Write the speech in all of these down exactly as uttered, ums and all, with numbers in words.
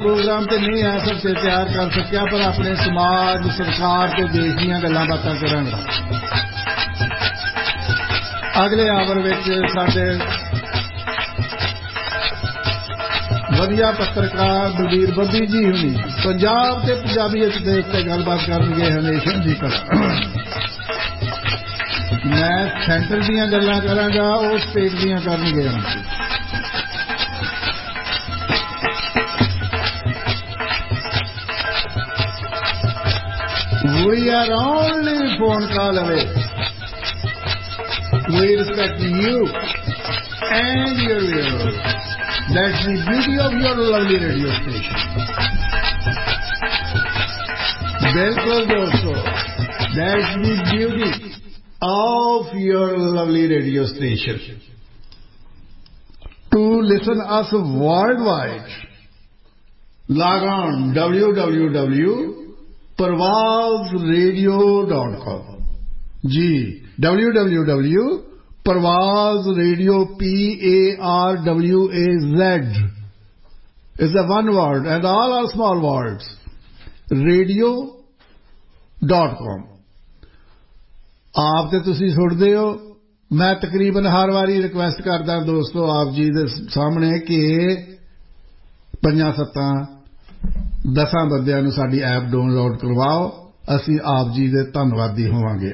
Programme तो नहीं आ सकते तैयार कर सकिया पर अपने समाज सरकार ते देश दीयां गल्लां बातां करांगा। अगले आवर विच साडे वधिया पत्रकार बलबीर बब्बी जी हुणी पंजाब ते पंजाबीयत दे उत्ते गलबात करनगे हमेशा दी करा। मैं सेंटर दीयां गल्लां करांगा वो स्टेट दीयां करनगे। We are only phone call away. We respect you and your viewers. That's the beauty of your lovely radio station. Bilkul dosto, that's the beauty of your lovely radio station. To listen us worldwide, log on w w w परवाज़ radio dot com ji w w w परवाज़ radio P A R W A Z is a one word and all are small words radio dot com। आप ते तुसी सुनदे हो। मैं तकरीबन हर वारी request करदा दोस्तों आप जी दे सामने कि पंजा सत्तां दसां बंदियां नूं साडी ऐप डाउनलोड करवाओ। असीं आप जी दे धन्नवादी होवांगे।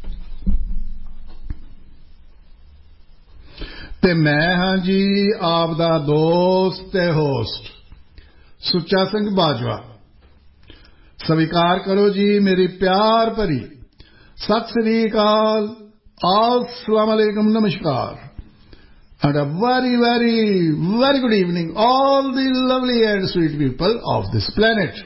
ते मैं हां जी आप दा दोस्त ते होस्ट सुच्चा सिंह बाजवा। स्वीकार करो जी मेरी प्यार भरी सत श्री अकाल, अस्सलाम वालेकुम, नमस्कार and a very very very good evening all the lovely and sweet people of this planet।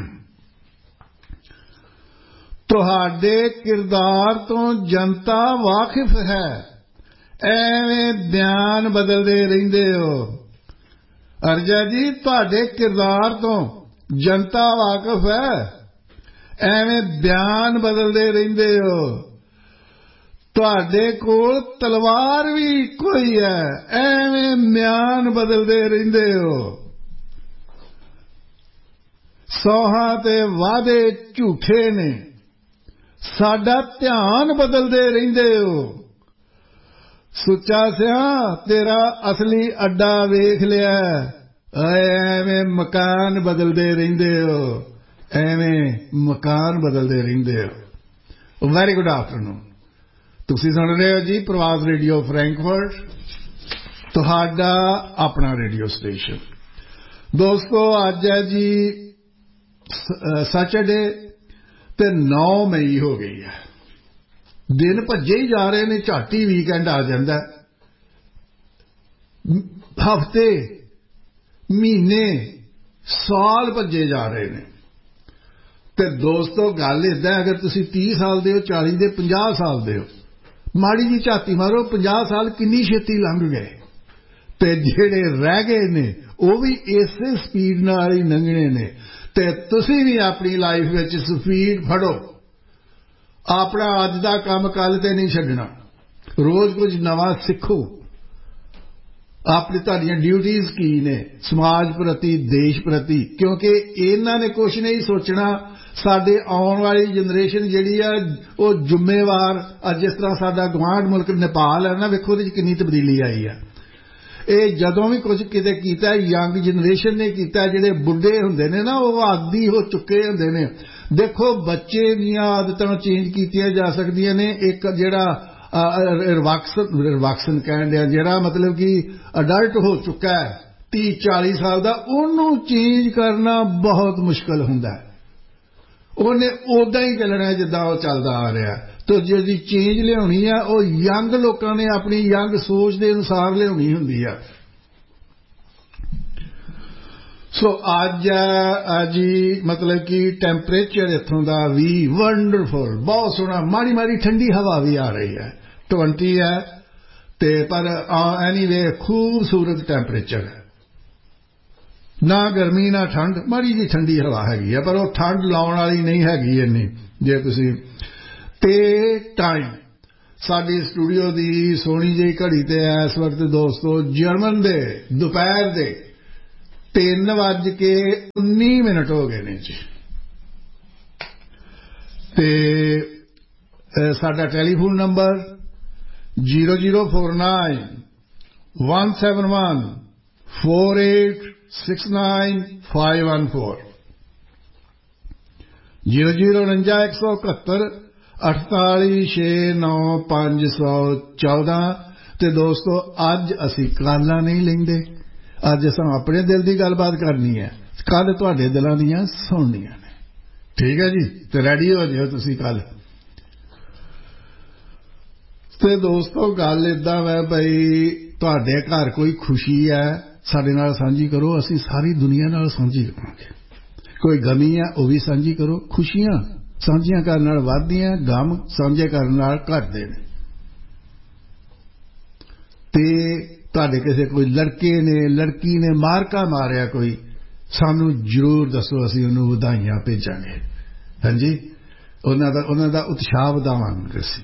ਤੁਹਾਡੇ ਕਿਰਦਾਰ ਤੋਂ ਜਨਤਾ ਵਾਕਿਫ ਹੈ, ਐਵੇਂ ਬਿਆਨ ਬਦਲਦੇ ਰਹਿੰਦੇ ਹੋ। ਅਰਜਾ ਜੀ ਤੁਹਾਡੇ ਕਿਰਦਾਰ ਤੋਂ ਜਨਤਾ ਵਾਕਿਫ ਹੈ, ਐਵੇਂ ਬਿਆਨ ਬਦਲਦੇ ਰਹਿੰਦੇ ਹੋ। ਤੁਹਾਡੇ ਕੋਲ ਤਲਵਾਰ ਵੀ ਇੱਕੋ ਹੀ ਹੈ, ਐਵੇਂ ਮਿਆਨ ਬਦਲਦੇ ਰਹਿੰਦੇ ਹੋ। ਸੌਹਾਂ ਤੇ ਵਾਅਦੇ ਝੂਠੇ ਨੇ, ਸਾਡਾ ਧਿਆਨ ਬਦਲਦੇ ਰਹਿੰਦੇ ਹੋ। ਸੁੱਚਾ ਸਿਆ ਤੇਰਾ ਅਸਲੀ ਅੱਡਾ ਵੇਖ ਲਿਆ, ਐਵੇਂ ਮਕਾਨ ਬਦਲਦੇ ਰਹਿੰਦੇ ਹੋ, ਐਵੇਂ ਮਕਾਨ ਬਦਲਦੇ ਰਹਿੰਦੇ ਹੋ। Very good afternoon. ਤੁਸੀਂ ਸੁਣ ਰਹੇ ਹੋ ਜੀ ਪ੍ਰਵਾਜ਼ ਰੇਡੀਓ ਫਰੈਂਕਫਰਟ, ਤੁਹਾਡਾ ਆਪਣਾ ਰੇਡੀਓ ਸਟੇਸ਼ਨ। ਦੋਸਤੋ ਅੱਜ ਹੈ ਜੀ ਸੈਟਰਡੇ ਤੇ ਨੌ ਮਈ ਹੋ ਗਈ ਹੈ। ਦਿਨ ਭੱਜੇ ਹੀ ਜਾ ਰਹੇ ਨੇ, ਝਾਟੀ ਵੀਕਐਂਡ ਆ ਜਾਂਦਾ। ਹਫ਼ਤੇ ਮਹੀਨੇ ਸਾਲ ਭੱਜੇ ਜਾ ਰਹੇ ਨੇ। ਤੇ ਦੋਸਤੋ ਗੱਲ ਏਦਾਂ, ਅਗਰ ਤੁਸੀਂ ਤੀਹ ਸਾਲ ਦੇ ਹੋ, ਚਾਲੀ ਦੇ, ਪੰਜਾਹ ਸਾਲ ਦੇ ਹੋ, ਮਾੜੀ ਜੀ ਝਾਤੀ ਮਾਰੋ ਪੰਜਾਹ ਸਾਲ ਕਿੰਨੀ ਛੇਤੀ ਲੰਘ ਗਏ। ਤੇ ਜਿਹੜੇ ਰਹਿ ਗਏ ਨੇ ਉਹ ਵੀ ਇਸੇ ਸਪੀਡ ਨਾਲ ਹੀ ਲੰਘਣੇ ਨੇ। ਤੇ ਤੁਸੀਂ ਵੀ ਆਪਣੀ ਲਾਈਫ ਵਿੱਚ ਸਪੀਡ ਫੜੋ। ਆਪਣਾ ਅੱਜ ਦਾ ਕੰਮ ਕੱਲ ਤੇ ਨਹੀਂ ਛੱਡਣਾ, ਰੋਜ਼ ਕੁਝ ਨਵਾਂ ਸਿੱਖੋ। ਆਪਣੀ ਤੁਹਾਡੀਆਂ ਡਿਊਟੀਜ਼ ਕੀ ਨੇ ਸਮਾਜ ਪ੍ਰਤੀ, ਦੇਸ਼ ਪ੍ਰਤੀ, ਕਿਉਂਕਿ ਇਹਨਾਂ ਨੇ ਕੁਛ ਨਹੀਂ ਸੋਚਣਾ। ਸਾਡੇ ਆਉਣ ਵਾਲੀ ਜਨਰੇਸ਼ਨ ਜਿਹੜੀ ਆ ਉਹ ਜ਼ਿੰਮੇਵਾਰ। ਅੱਜ ਜਿਸ ਤਰ੍ਹਾਂ ਸਾਡਾ ਗੁਆਂਢ ਮੁਲਕ ਨੇਪਾਲ ਹੈ ਨਾ, ਵੇਖੋ ਉਹਦੇ 'ਚ ਕਿੰਨੀ ਤਬਦੀਲੀ ਆਈ ਆ। ਇਹ ਜਦੋਂ ਵੀ ਕੁਝ ਕਿਤੇ ਕੀਤਾ ਯੰਗ ਜਨਰੇਸ਼ਨ ਨੇ ਕੀਤਾ। ਜਿਹੜੇ ਬੁੱਢੇ ਹੁੰਦੇ ਨੇ ਨਾ ਉਹ ਆਦੀ ਹੋ ਚੁੱਕੇ ਹੁੰਦੇ ਨੇ। ਦੇਖੋ ਬੱਚੇ ਦੀਆਂ ਆਦਤਾਂ ਚੇਂਜ ਕੀਤੀਆਂ ਜਾ ਸਕਦੀਆਂ ਨੇ। ਇੱਕ ਜਿਹੜਾ ਰਿਵੈਕਸਨ ਰਿਵੈਕਸਨ ਕਹਿਣ ਡਿਆ, ਜਿਹੜਾ ਮਤਲਬ ਕਿ ਅਡਲਟ ਹੋ ਚੁੱਕਾ ਹੈ ਤੀਹ ਚਾਲੀ ਸਾਲ ਦਾ, ਉਹਨੂੰ ਚੇਂਜ ਕਰਨਾ ਬਹੁਤ ਮੁਸ਼ਕਿਲ ਹੁੰਦਾ ਹੈ। ਉਹਨੇ ਉਦਾਂ ਹੀ ਚੱਲਣਾ ਜਿੱਦਾਂ ਉਹ ਚੱਲਦਾ ਆ ਰਿਹਾ। ਤੇ ਜਿਹੜੀ ਚੇਂਜ ਲਿਆਉਣੀ ਆ ਉਹ ਯੰਗ ਲੋਕਾਂ ਨੇ ਆਪਣੀ ਯੰਗ ਸੋਚ ਦੇ ਅਨੁਸਾਰ ਲਿਆਉਣੀ ਹੁੰਦੀ ਆ। ਸੋ ਅੱਜ ਜੀ ਮਤਲਬ ਕਿ ਟੈਂਪਰੇਚਰ ਇੱਥੋਂ ਦਾ ਵੀ ਵੰਡਰਫੁਲ, ਬਹੁਤ ਸੋਹਣਾ, ਮਾੜੀ ਮਾੜੀ ਠੰਡੀ ਹਵਾ ਵੀ ਆ ਰਹੀ ਹੈ। ट्वेंटी है ते पर एनीवे खूबसूरत टैंपरेचर है, ना गर्मी ना ठंड, माड़ी जी ठंडी हवा हैगी है पर वो ठंड लाउण वाली नहीं हैगी इन्नी। जे तुसी ते टाइम साडी स्टूडियो दी सोहनी जी घड़ी ते इस वक्त दोस्तों जर्मन दे दोपहर दे तीन वज के उन्नी मिनट हो गए ने जी। ते साडा telephone number zero zero four nine one seven one four eight six nine five one four zero zero उनंजा एक सौ इकहत्तर अठताली छे नौ पांच सौ चौदह। ते दोस्तों अज असी कालां नहीं लेंदे, अज असां अपने दिल की गलबात करनी है, कल तुहाडे दिलां दीयां सुननियां ने। ठीक है जी, तो रेडी हो जाओ तुसी कल। ते दोस्तों गल इदां है भाई, तुहाडे घर कोई खुशी है साडे नाल सांझी करो, असी सारी दुनिया नाल सांझी करांगे। कोई गमी है वह भी सांझी करो, खुशियां सांझियां करन नाल वधदियां, गम सांझे करन नाल घटदे ने। ते तुहाडे किसे कोई लड़के ने लड़की ने मारका मारिया कोई, सानू जरूर दसो, असी उन्होंने वधाइयां भेजांगे। हाँ जी, उन्हां दा उन्हां दा उत्साह वधावांगे असी।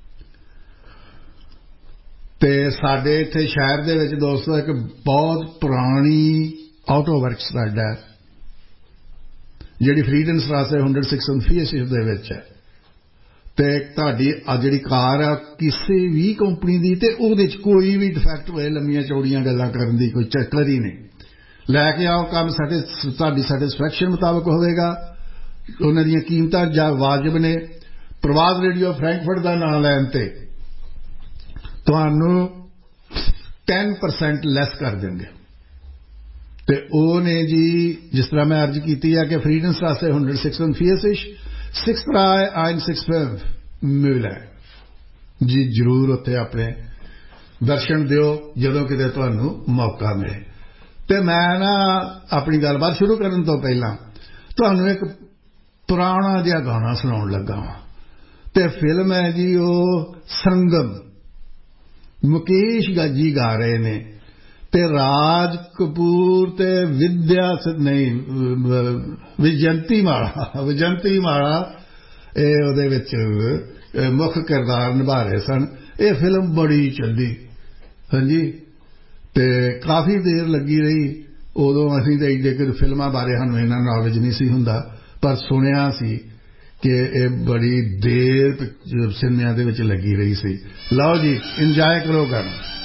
ते साडे इत्थे शहर दे विच दोस्तों एक बहुत पुरानी ऑटो वर्कस अड्डा है, जिहड़ी फ्रीडन सरासे हंड्रेड सिक्स फीएसिस दे विच है। ते तुहाडी आ जिहड़ी कार है किसी भी कंपनी दी, ते उहदे च कोई भी डिफैक्ट होए, लम्मियां चौड़ियां गल्लां करन दी कोई चक्कर ही नहीं। लैके आओ, काम साडे तुहाडी सैटिस्फैक्शन मुताबक होवेगा, उन्हां दीयां कीमतां जा वाजिब ने। प्रवाद रेडियो फ्रैंकफर्ट दा नाम लैण ते तुहानू टेन परसेंट लैस कर देंगे। ते ओ ने जी, जिस तरह मैं अर्ज की है कि फ्रीडन सरासे हंड्रेड सिक्स फीएसिस सिक्स राय आइन सिक्स मिल है जी, जरूर उत्थे अपने दर्शन दियो जदों किते तुहानू मौका मिले। ते मैं ना अपनी गलबात शुरू करन तो पहला तुहानू एक पुराना जिहा गाना सुनाउण लगा वां। ते फिल्म है जी ओ संगम, मुकेश जी गा रहे ने, ते राज कपूर ते विद्या नहीं विजयंती माला विजयंती माला ए उहदे विच मुख किरदार निभा रहे सन। ये फिल्म बड़ी चली, हाँ जी, ते काफ़ी देर लगी रही। उदों असीं ते एडे कि फिल्मां बारे सानूं इन्ना नॉलेज नहीं सी हुंदा, पर सुनिया सी कि ये बड़ी देर सिनेमा दे विच लगी रही सी। लो जी, इंजॉय करो गाना।